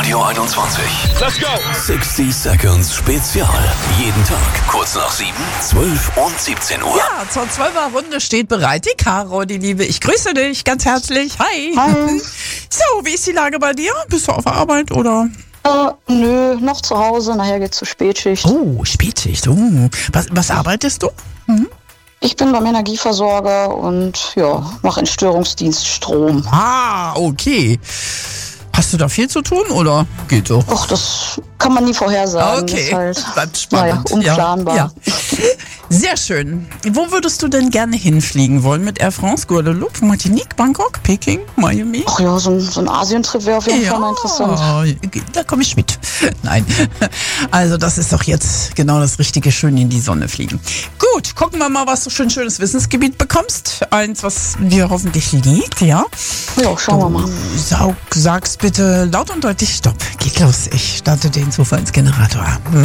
Radio 21. Let's go! 60 Seconds Spezial. Jeden Tag kurz nach 7, 12 und 17 Uhr. Ja, zur 12er Runde steht bereit die Caro, die Liebe. Ich grüße dich ganz herzlich. Hi. Hi. So, wie ist die Lage bei dir? Bist du auf der Arbeit oder? Nö, noch zu Hause. Nachher geht's zur Spätschicht. Oh, Spätschicht. Oh. Was arbeitest du? Ich bin beim Energieversorger und mache Entstörungsdienst Strom. Ah, okay. Hast du da viel zu tun oder geht so? Och, das kann man nie vorhersagen. Okay, Das ist halt, bleibt spannend. unplanbar. Ja. Sehr schön. Wo würdest du denn gerne hinfliegen wollen? Mit Air France, Guadeloupe, Martinique, Bangkok, Peking, Miami? Ach ja, so ein Asientrip wäre auf jeden Fall mal interessant. Da komme ich mit. Nein. Also das ist doch jetzt genau das richtige, schön in die Sonne fliegen. Gut, gucken wir mal, was du für ein schönes Wissensgebiet bekommst. Eins, was dir hoffentlich liegt, ja? Ja, schauen wir mal. Sag's bitte laut und deutlich Stopp. Geht los. Ich starte den Zufallsgenerator.